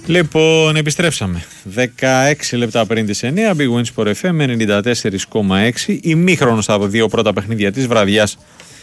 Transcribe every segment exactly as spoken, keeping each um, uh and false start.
Λοιπόν, επιστρέψαμε. δεκαέξι λεπτά πριν τις εννιά, Big Win Sport εφ εμ ενενήντα τέσσερα κόμμα έξι. Ημίχρονο στα δύο πρώτα παιχνίδια της βραδιάς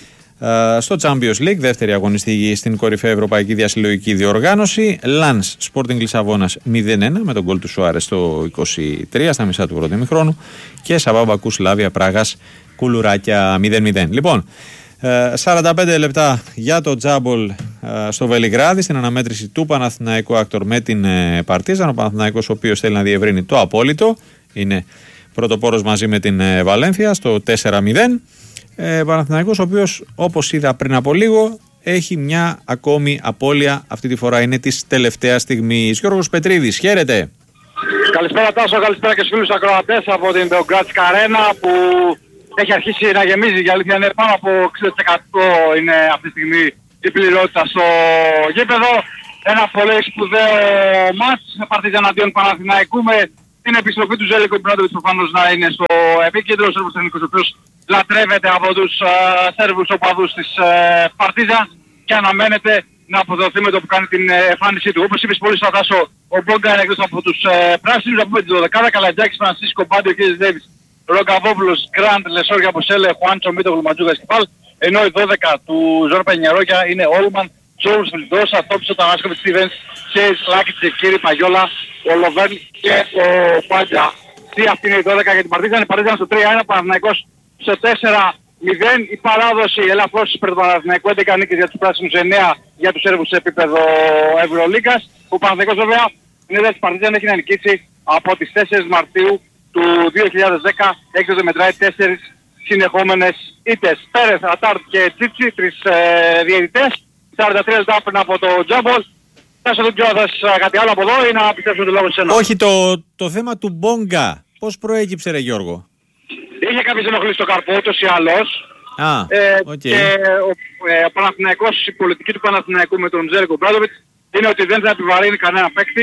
στο Champions League, δεύτερη αγωνιστική στην κορυφαία ευρωπαϊκή διασυλλογική διοργάνωση. Λανς Sporting Λισαβόνας μηδέν ένα με τον γκολ του Σουάρες στο είκοσι τρία στα μισά του πρώτου ημιχρόνου και Σαββά Μπακού Σλάβια Πράγας Κουλουράκια μηδέν μηδέν. Λοιπόν, σαράντα πέντε λεπτά για το τζάμπολ στο Βελιγράδι στην αναμέτρηση του Παναθηναϊκού Άκτορ με την Παρτίζαν. Ο Παναθηναϊκός, ο οποίος θέλει να διευρύνει το απόλυτο, είναι πρωτοπόρος μαζί με την Βαλένθια στο τέσσερα μηδέν. Ε, Παναθηναϊκός, ο οποίος, όπως είδα πριν από λίγο, έχει μια ακόμη απώλεια. Αυτή τη φορά είναι της τελευταίας στιγμής. Γιώργος Πετρίδης, χαίρετε. Καλησπέρα Τάσο, καλησπέρα και στους φίλους ακροατές από την Beograd Arena που έχει αρχίσει να γεμίζει. Για αλήθεια είναι πάνω από εξήντα τοις εκατό είναι αυτή τη στιγμή η πληρότητα στο γήπεδο. Ένα πολύ σπουδαίο μάτς Παρτίζαν αντίον Παναθηναϊκού με την επιστροφή του Ζέλικο Ιμπράντοβιτς προφανώς να είναι στο επίκεντρο. Ο Σέρβος τεχνικός, ο οποίος λατρεύεται από τους uh, Σέρβους οπαδούς της uh, Παρτίζαν και αναμένεται να αποδοθεί με το που κάνει την uh, εμφάνισή του. Όπως είπες πολύ σωστά Τάσο, ο Μπόγκα είναι εκτός από τους uh, πράσινους, από την δωδεκάδα, Καλατζάκης, Φρανσίσκο, Μπάντιο, Κίζης Ντέβις, Ρογκαβόπουλος, Γκραντ, Λεσόρια, Μποσέλε, Χουάντσο, Μίτογλου, Ματζούγας και Παλ, ενώ η δώδεκα του Ζόρ Πενιαρόγια είναι Όλμαν, Τζόρους, Βιλντόσα, Τόψο, Τανάσκοβιτς, Στίβενς, Σέις, Λάκη, Τσεκίρι, Παγιόλα, ο Λοβέρν και ο Πάντια. Τι αυτή είναι η δώδεκα για την Παρτίζαν, η Παρτίζαν στο τρία ένα, Παναθηναϊκός στο τέσσερα μηδέν. Η παράδοση ελαφρώς υπέρ του Παναθηναϊκού, έντεκα νίκες για τους πράσινους, εννέα για τους Σέρβους σε επίπεδο Ευρωλίγκας. Ο Παναθηναϊκός βέβαια είναι της Παρτίζαν, έχει να νικήσει από τις τέσσερις Μαρτίου του δύο χιλιάδες δέκα, έκτοτε μετράει τέσσερις συνεχόμενες ήττες. Πέρεθ, Ατάρτ και Τσίτσι, τρεις ε, διαιτητές, σαράντα τρία λεπτά πριν από το τζάμπολ. Θα σας δω κάτι άλλο από εδώ ή να πιστέψω το λόγο σε ένα. Όχι, το, το θέμα του Μπόγκα, πώς προέκυψε ρε Γιώργο? Είχε κάποιες ενοχλήσεις στο καρπό, ούτως ή άλλως. Α, ε, okay. Και ο, ε, ο Παναθηναϊκός, η πολιτική του Παναθηναϊκού με τον Ζέλικο Μπράντοβιτς είναι ότι δεν θα επιβαρύνει κανένα παίκτη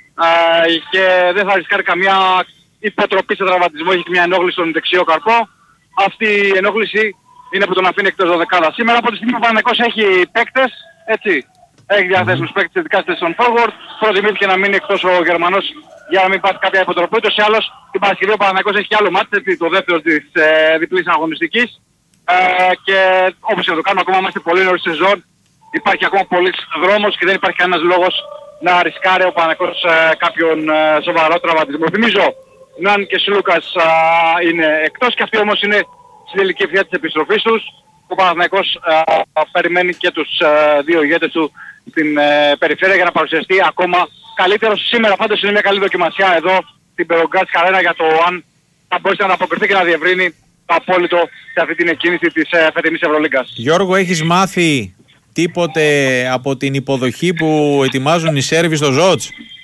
ε, και δεν θα ρισκάρει καμία υποτροπή σε τραυματισμό. Έχει μια ενόχληση στον δεξιό καρπό. Αυτή η ενόχληση είναι που τον αφήνει εκτός δωδεκάδα. Σήμερα από τη στιγμή που ο Παναθηναϊκός έχει παίκτες, έτσι, έχει διαθέσιμους παίκτες ειδικά στη θέση των forward, προτιμήθηκε να μείνει εκτός ο Γερμανός για να μην πάρει κάποια υποτροπή. Ούτως ή άλλως την Παρασκευή ο Παναθηναϊκός έχει και άλλο μάτι, το δεύτερο της ε, διπλής αγωνιστικής. Ε, και όπως και να το κάνουμε, ακόμα είμαστε πολύ νωρίς σεζόν. Υπάρχει ακόμα πολύς δρόμος και δεν υπάρχει κανένας λόγος να ρισκάρει ο Παναθηναϊκός ε, κάποιον ε, σοβαρό τραυματισμό. Θυμίζω, Ναν και Σλούκας ε, είναι εκτός και αυτοί όμως είναι στην τελική ευθεία της επιστροφής τους. Ο Παναθηναϊκός ε, περιμένει και τους ε, δύο ηγέτες του στην ε, περιφέρεια για να παρουσιαστεί ακόμα καλύτερος. Σήμερα πάντως είναι μια καλή δοκιμασία εδώ στην Beograd Arena για το αν θα μπορέσει να αποκριθεί και να διευρύνει το απόλυτο σε αυτή την εκκίνηση της ε, φετινής Ευρωλίγκας. Γιώργο, έχεις μάθει τίποτε από την υποδοχή που ετοιμάζουν οι Σέρβοι στο Ζότς?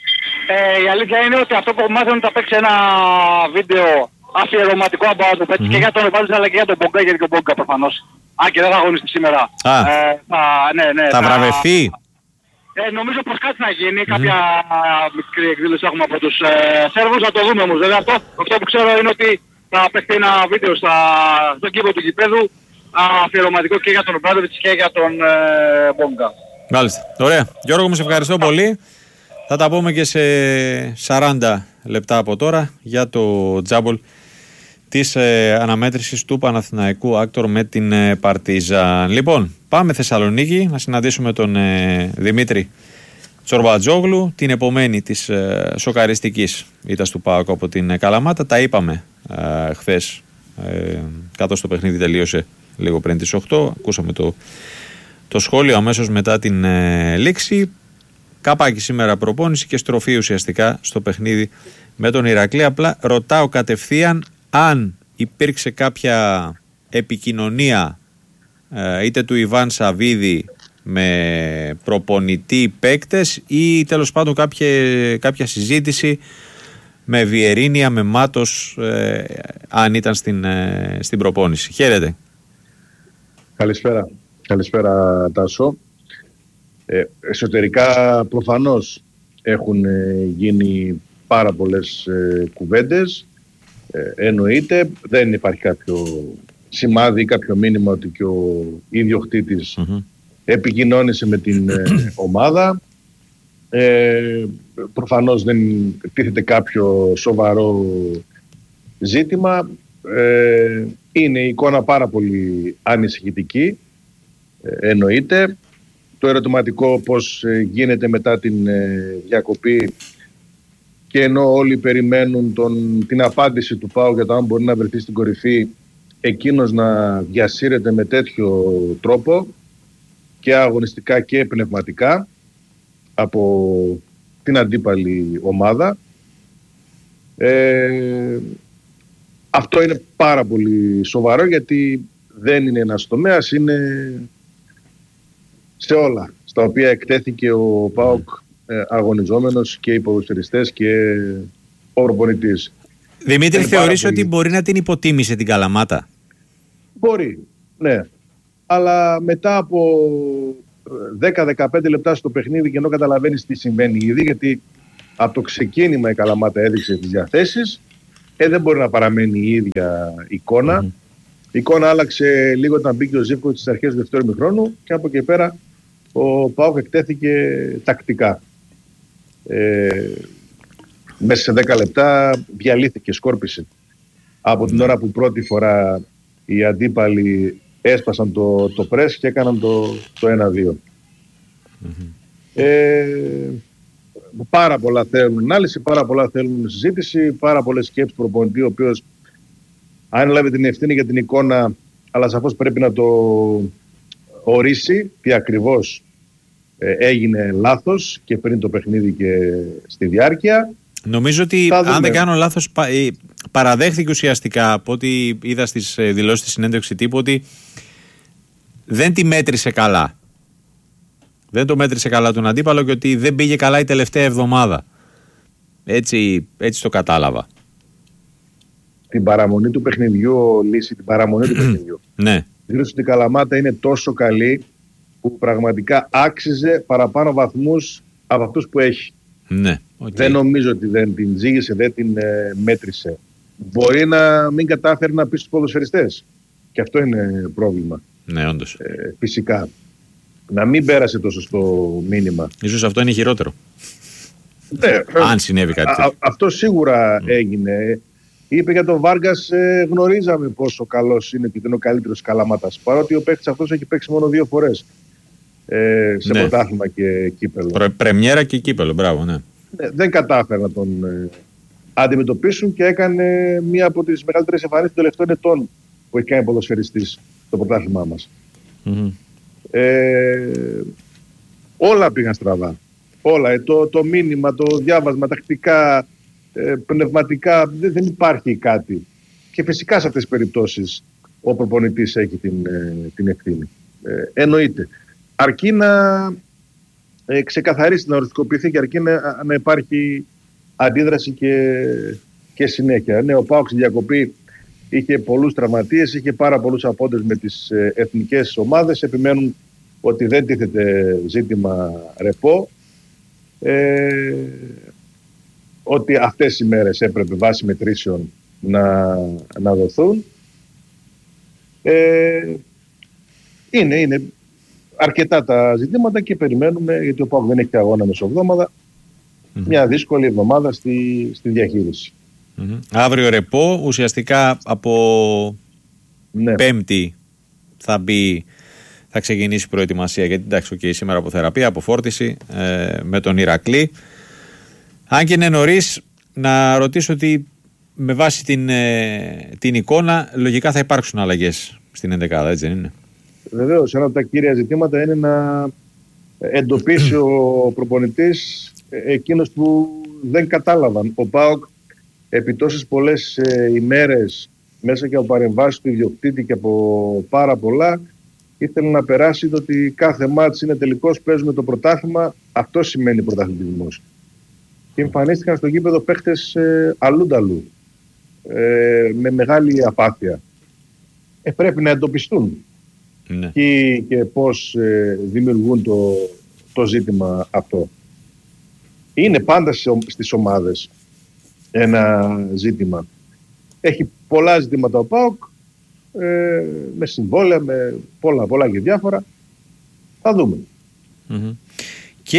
Ε, η αλήθεια είναι ότι αυτό που μάθαμε θα παίξει ένα βίντεο αφιερωματικό από το παίξει mm-hmm. και για τον Εβάλης αλλά και για τον Μπόγκα, γιατί και ο Μπόγκα προφανώς. Αν και δεν θα αγωνιστεί σήμερα. Α, ε, θα, ναι, ναι, θα, θα βραβευτεί. Ε, νομίζω πως κάτι θα γίνει, mm-hmm. κάποια μικρή εκδήλωση έχουμε από τους ε, Σέρβους, θα το δούμε όμως. Δηλαδή αυτό, αυτό που ξέρω είναι ότι θα παίξει ένα βίντεο στα, στον κήπο του γηπέδου αφιερωματικό και για τον Μπράντοβιτς και για τον ε, Μπόγκα. Μάλιστα. Ωραία. Γιώργο, μου σε ευχαριστώ πολύ. Θα τα πούμε και σε σαράντα λεπτά από τώρα για το τζάμπολ της ε, αναμέτρησης του Παναθηναϊκού Άκτορ με την ε, Παρτίζαν. Λοιπόν, πάμε Θεσσαλονίκη να συναντήσουμε τον ε, Δημήτρη Τσορμπατζόγλου, την επομένη της ε, σοκαριστικής ήττας του ΠΑΟΚ από την ε, Καλαμάτα. Τα είπαμε ε, χθες, ε, καθώς το παιχνίδι τελείωσε λίγο πριν τις οκτώ. Ακούσαμε το, το σχόλιο αμέσως μετά την ε, λήξη. Καπάκι σήμερα προπόνηση και στροφή ουσιαστικά στο παιχνίδι με τον Ηρακλή. Απλά ρωτάω κατευθείαν αν υπήρξε κάποια επικοινωνία ε, είτε του Ιβάν Σαββίδη με προπονητή παίκτες ή τέλος πάντων κάποια, κάποια συζήτηση με Βιερίνια, με Μάτος, ε, αν ήταν στην, ε, στην προπόνηση. Χαίρετε. Καλησπέρα. Καλησπέρα Τάσο. Ε, εσωτερικά προφανώς έχουν ε, γίνει πάρα πολλές ε, κουβέντες. Ε, εννοείται, δεν υπάρχει κάποιο σημάδι ή κάποιο μήνυμα ότι και ο ιδιοκτήτης mm-hmm. επικοινώνησε με την ε, ομάδα. Ε, προφανώς δεν τίθεται κάποιο σοβαρό ζήτημα. Ε, είναι η εικόνα πάρα πολύ ανησυχητική, ε, εννοείται. Το ερωτηματικό πώς γίνεται μετά την ε, διακοπή, και ενώ όλοι περιμένουν τον, την απάντηση του ΠΑΟΚ για το αν μπορεί να βρεθεί στην κορυφή, εκείνος να διασύρεται με τέτοιο τρόπο και αγωνιστικά και πνευματικά από την αντίπαλη ομάδα. Ε, αυτό είναι πάρα πολύ σοβαρό, γιατί δεν είναι ένας τομέας, είναι σε όλα στα οποία εκτέθηκε ο ΠΑΟΚ ε, αγωνιζόμενος, και οι ποδοσφαιριστές και ο προπονητής. Δημήτρη, θεωρείς πολύ... ότι μπορεί να την υποτίμησε την Καλαμάτα? Μπορεί, ναι. Αλλά μετά από δέκα με δεκαπέντε λεπτά στο παιχνίδι, και ενώ καταλαβαίνεις τι συμβαίνει ήδη, γιατί από το ξεκίνημα η Καλαμάτα έδειξε τις διαθέσεις, ε, δεν μπορεί να παραμένει η ίδια εικόνα. Mm-hmm. Η εικόνα άλλαξε λίγο όταν μπήκε ο Ζίβκοβιτς στις αρχές του δεύτερου ημιχρόνου, και από εκεί πέρα ο ΠΑΟΚ εκτέθηκε τακτικά. Ε, μέσα σε δέκα λεπτά διαλύθηκε, σκόρπισε. Από mm-hmm. την ώρα που πρώτη φορά οι αντίπαλοι έσπασαν το, το πρες και έκαναν το, το ένα δύο. Mm-hmm. Ε, πάρα πολλά θέλουν ανάλυση, πάρα πολλά θέλουν συζήτηση, πάρα πολλές σκέψεις προπονητή, ο οποίος ανέλαβε την ευθύνη για την εικόνα, αλλά σαφώς πρέπει να το ορίσει τι ακριβώς ε, έγινε λάθος και πριν το παιχνίδι και στη διάρκεια. Νομίζω ότι, αν δεν κάνω λάθος, πα, ε, παραδέχθηκε ουσιαστικά από ό,τι είδα στις ε, δηλώσεις της συνέντευξη τύπου, ότι δεν τη μέτρησε καλά. Δεν το μέτρησε καλά τον αντίπαλο, και ότι δεν πήγε καλά η τελευταία εβδομάδα. Έτσι, έτσι το κατάλαβα. Την παραμονή του παιχνιδιού, λύση, την παραμονή του παιχνιδιού. Ναι. Δήλωσε ότι η Καλαμάτα είναι τόσο καλή που πραγματικά άξιζε παραπάνω βαθμούς από αυτούς που έχει. Ναι. Okay. Δεν νομίζω ότι δεν την ζήγησε, δεν την ε, μέτρησε. Μπορεί να μην κατάφερε να πει στους ποδοσφαιριστές. Και αυτό είναι πρόβλημα. Ναι, όντως. Ε, φυσικά. Να μην πέρασε το σωστό μήνυμα. Ίσως αυτό είναι χειρότερο. Ναι, αν συνέβη κάτι τέτοιο. Αυτό σίγουρα mm. έγινε. Είπε για τον Βάργκας, ε, γνωρίζαμε πόσο καλός είναι και είναι ο καλύτερος Καλαμάτας. Παρότι ο παίκτης αυτός έχει παίξει μόνο δύο φορές ε, σε ναι. πρωτάθλημα και κύπελο. Πρε, πρεμιέρα και κύπελο, μπράβο, ναι. Ε, δεν κατάφερε να τον ε, αντιμετωπίσουν, και έκανε μία από τις μεγαλύτερες εμφανίσεις των τελευταίων ετών που έχει κάνει ποδοσφαιριστής στο πρωτάθλημά μας. Mm-hmm. Ε, όλα πήγαν στραβά. Όλα. Ε, το, το μήνυμα, το διάβασμα, τακτικά, ε, πνευματικά, δεν, δεν υπάρχει κάτι. Και φυσικά σε αυτές τις περιπτώσεις ο προπονητής έχει την, ε, την ευθύνη. Ε, εννοείται. Αρκεί να ε, ξεκαθαρίσει, να οριστικοποιηθεί, και αρκεί να, να υπάρχει αντίδραση και, και συνέχεια. Ναι, ο ΠΑΟΚ στη διακοπή είχε πολλούς τραυματίες, είχε πάρα πολλούς απόντες με τις ε, εθνικές ομάδες. Επιμένουν ότι δεν τίθεται ζήτημα ρεπό. Ε, ότι αυτές οι μέρες έπρεπε βάσει μετρήσεων να, να δοθούν. Ε, είναι, είναι αρκετά τα ζητήματα, και περιμένουμε, γιατί ο ΠΑΟΚ δεν έχει αγώνα μεσοβδόμαδα, mm-hmm. μια δύσκολη εβδομάδα στη, στη διαχείριση. Mm-hmm. Αύριο ρεπό, ουσιαστικά από ναι. Πέμπτη θα μπει, θα ξεκινήσει η προετοιμασία, γιατί εντάξει, okay, σήμερα από θεραπεία, από φόρτιση ε, με τον Ηρακλή. Αν και είναι νωρίς, να ρωτήσω ότι με βάση την, ε, την εικόνα, λογικά θα υπάρξουν αλλαγές στην ενδεκάδα, έτσι δεν είναι? Βεβαίως, ένα από τα κύρια ζητήματα είναι να εντοπίσει ο προπονητής εκείνος που δεν κατάλαβαν. Ο ΠΑΟΚ επί τόσες πολλές ε, ημέρες, μέσα και από παρεμβάσεις του ιδιοκτήτη και από πάρα πολλά, ήθελε να περάσει το ότι κάθε μάτς είναι τελικός, παίζουμε το πρωτάθλημα. Αυτό σημαίνει πρωταθλητισμός. Και εμφανίστηκαν στο γήπεδο παίχτες ε, αλλούνταλου, ε, με μεγάλη απάθεια. Ε, πρέπει να εντοπιστούν ναι. και, και πώς ε, δημιουργούν το, το ζήτημα αυτό. Είναι πάντα σε, στις ομάδες ένα ζήτημα. Έχει πολλά ζητήματα ο ΠΑΟΚ, ε, με συμβόλαια, με πολλά, πολλά και διάφορα. Θα δούμε. Mm-hmm. Και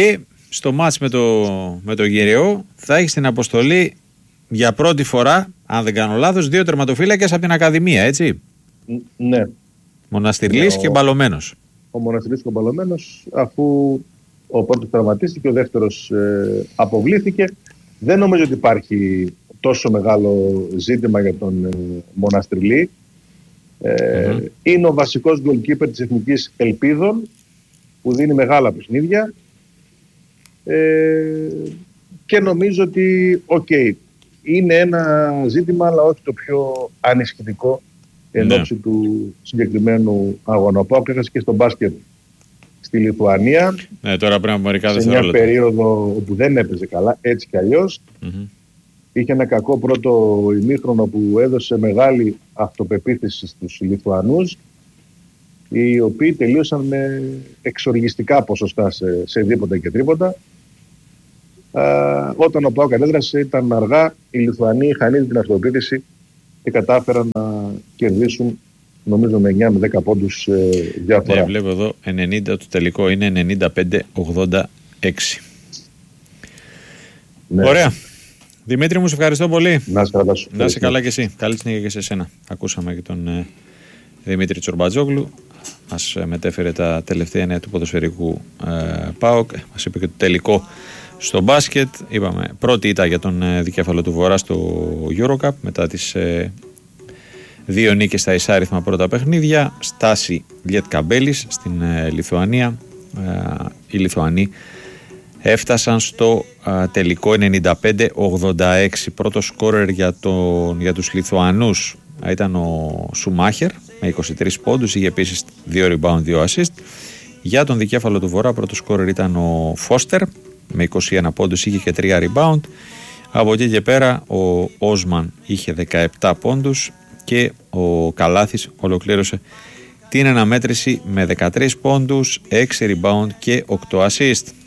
στο μάτς με το, με το Γεραιό θα έχει στην αποστολή για πρώτη φορά, αν δεν κάνω λάθος, δύο τερματοφύλακες από την Ακαδημία, έτσι. Ναι. Μοναστηρλής ναι, και Μπαλωμένος. Ο Μοναστηρλής και ο Μπαλωμένος, αφού ο πρώτος τραυματίστηκε, ο δεύτερος ε, αποβλήθηκε. Δεν νομίζω ότι υπάρχει τόσο μεγάλο ζήτημα για τον ε, Μοναστηρλή. Ε, mm-hmm. Είναι ο βασικός goalkeeper της Εθνικής Ελπίδων, που δίνει μεγάλα παιχνίδια. Ε, και νομίζω ότι, οκ, okay, είναι ένα ζήτημα, αλλά όχι το πιο ανησυχητικό εν ώψη ναι. του συγκεκριμένου αγώνα. Ο ΠΑΟΚ έχασε και στο μπάσκετ στη Λιθουανία. Ναι, τώρα πριν από μερικά σε μια περίοδο όπου δεν έπαιζε καλά, έτσι κι αλλιώς. Mm-hmm. Είχε ένα κακό πρώτο ημίχρονο που έδωσε μεγάλη αυτοπεποίθηση στους Λιθουανούς, οι οποίοι τελείωσαν με εξοργιστικά ποσοστά σε, σε δίποτα και τρίποτα. Uh, όταν ο ΠΑΟΚ αντέδρασε ήταν αργά, οι Λιθουανοί είχαν ήδη την αυτοπεποίθηση και κατάφεραν να κερδίσουν, νομίζω με εννιά με δέκα πόντους ε, διαφορά. Ναι, βλέπω εδώ ενενήντα, το τελικό είναι ενενήντα πέντε ογδόντα έξι. Ναι. Ωραία. Δημήτρη μου, σε ευχαριστώ πολύ. Να σε καλά, να είσαι καλά και εσύ. Καλή συνέχεια και σε εσένα. Ακούσαμε και τον ε, Δημήτρη Τσορμπατζόγλου. Μας ε, μετέφερε τα τελευταία νέα του ποδοσφαιρικού ε, ΠΑΟΚ. Μας είπε και το τελικό στο μπάσκετ. Είπαμε πρώτη ήττα για τον ε, δικέφαλο του Βορρά στο EuroCup μετά τις ε, δύο νίκες στα εισάριθμα πρώτα παιχνίδια. Στάση Λιετκαμπέλης στην ε, Λιθουανία. Ε, οι Λιθουανοί έφτασαν στο α, τελικό ενενήντα πέντε ογδόντα έξι. Πρώτο σκόρερ για, τον, για τους Λιθουανούς ήταν ο Σουμάχερ με είκοσι τρεις πόντους, είχε επίσης δύο rebound, δύο assist. Για τον δικέφαλο του Βορρά πρώτο σκόρερ ήταν ο Φώστερ με είκοσι ένα πόντους, είχε και τρία rebound. Από εκεί και πέρα ο Όσμαν είχε δεκαεπτά πόντους και ο Καλάθης ολοκλήρωσε την αναμέτρηση με δεκατρείς πόντους, έξι rebound και οκτώ assist.